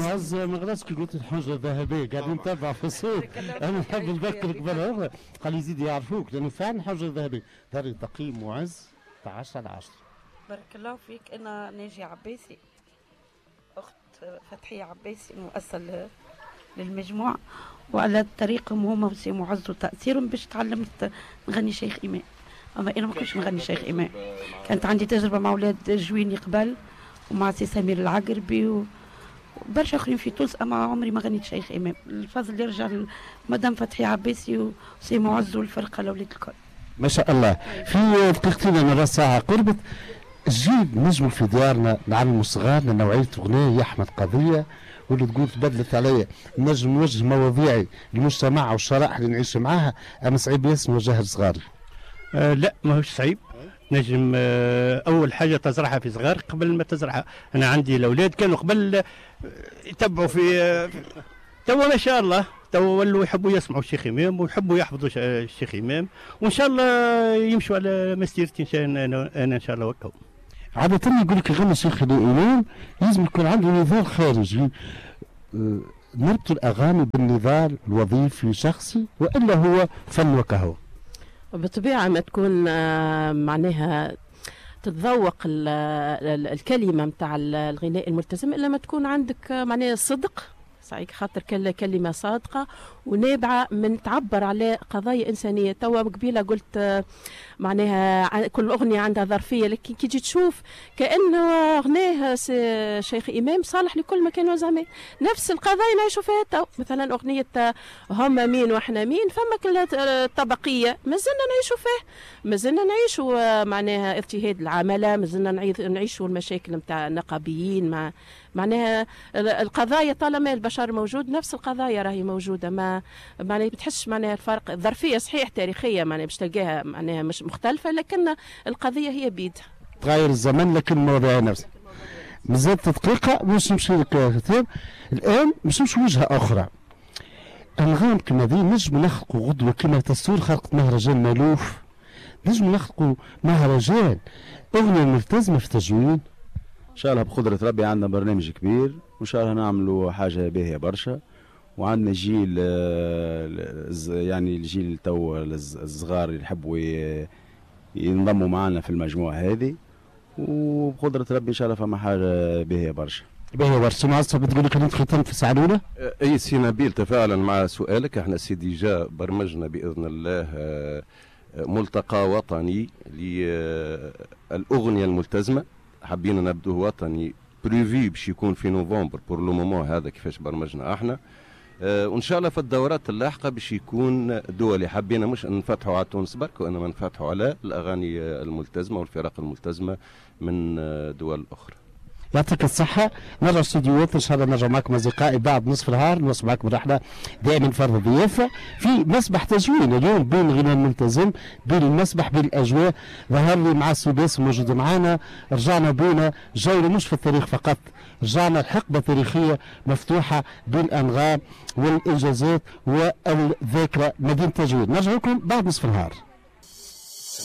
معز ما غلاش كي قلت الحجه الذهبيه قاعد نتابع في السوق. انا نحب نذكرك بالهذا قال يزيد يعرفوك لانه فعلا الحجه الذهبيه دار تقييم معز 10/10. بارك الله فيك. انا ناجي عباسي اخت فتحيه عباسي المؤسسه للمجموع، وعلى طريقهم هما وسي معز وتاثيرهم باش تعلمت نغني شيخ امام. اما انا ما كنتش نغني شيخ امام، كانت عندي تجربه مع اولاد جويني قبل ومع سي سمير العقربي وبرشا اخرين في تونس، اما عمري ما غنيت شيخ امام. الفضل يرجع لمدام فتحي عباسي وسي معز والفرقه الاولاد الكل. ما شاء الله. في دقيقتين انا ساعه قربت الجيل نجموا في ديارنا نعلموا صغارنا نوعيه اغنيه يا احمد قضيه واللي تقول تبدلت عليا نجم نوجه مواضيعي للمجتمع والشرائح اللي نعيش معاها. اما صعيب ياسر نوجهها لصغاري؟ لا ماهوش صعيب. نجم اول حاجه تزرعها في صغار قبل ما تزرعها. انا عندي الاولاد كانوا قبل يتبعوا في توا ما شاء الله توا ولوا يحبوا يسمعوا الشيخ امام ويحبوا يحفظوا الشيخ امام، وان شاء الله يمشوا على مسيرتي انا ان شاء الله وكاو. عادة يقول لك يغني شيخ الامام لازم يكون عنده نضال خارجي. نربط الاغاني بالنضال الوظيفي شخصي والا هو فن وكهو؟ بالطبيعة ما تكون معناها تتذوق الكلمة متاع الغناء الملتزم إلا ما تكون عندك معناها صدق صحيح، خاطر كلمة صادقة ونابعة من تعبر على قضايا إنسانية. توا قبيلة قلت معناها كل أغنية عندها ظرفية، لكن كي تجي تشوف كأنه أغنية شيخ إمام صالح لكل مكان وزمان. نفس القضايا نعيشوا فيها تو، مثلا أغنية هم مين وإحنا مين، فما كل طبقية ما زلنا نعيشوا فيه، ما زلنا نعيشوا معناها اضطهاد العمالة، ما زلنا نعيشوا المشاكل متاع النقابيين. معناها القضايا طالما البشر موجود نفس القضايا راهي موجودة. ما معناها بتحسش معناها الفرق. الظرفية صحيح تاريخية معناها باش تلقاها معناها مش مختلفة، لكن القضية هي بيدها. تغير الزمن لكن المواضيع نفسها. مازال تدقيقة باش نمشي لك كثير. الآن باش نمشي وجهة أخرى. أنغام كما ذي نجم نخلقوا غدوة كما تستور خلقت مهرجان مالوف، نجم نخلقوا مهرجان أغنية ملتزمة في تجويد. ان شاء الله بقدرة ربي عندنا برنامج كبير وان شاء الله نعملوا حاجة باهية برشا، وعندنا جيل يعني الجيل تو الصغار اللي يحبوا ينضموا معنا في المجموعة هذه، وبقدرة ربي ان شاء الله فما حاجة باهية برشا. باهية برشا. معصب بتقول لك انت ختمت في الساعة الأولى؟ اي سي نبيل تفاعلا مع سؤالك. احنا سيدي جا برمجنا بإذن الله ملتقى وطني للأغنية الملتزمة، حابين نبدوه وطني بريفي باش يكون في نوفمبر بور لو مومون هذا كيفاش برمجنا احنا. وان شاء الله في الدورات اللاحقه باش يكون دولي. حبينا مش نفتحوا على تونس برك وانما نفتحوا على الاغاني الملتزمه والفرق الملتزمه من دول اخرى. يعطيك الصحة. نرجع استديوهات إن شاء الله نرجع معكم أصدقائي بعد نصف النهار نوصل معكم رحلة دائما فرض ضيافة في مسبح تجوين اليوم بين الغناء الملتزم بين المسبح بين الأجواء. ظهر لي مع السداس موجود معنا. رجعنا بينا جولة مش في التاريخ فقط، رجعنا الحقبة تاريخية مفتوحة بين الأنغام والإنجازات والذاكرة مدينة تجوين. نرجع لكم بعد نصف النهار.